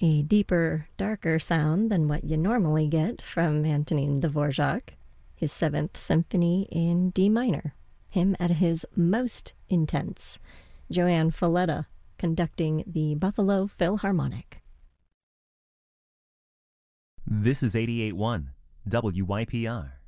A deeper, darker sound than what you normally get from Antonin Dvorak. His Seventh Symphony in D minor, him at his most intense. Joanne Falletta conducting the Buffalo Philharmonic. This is 88.1 WYPR.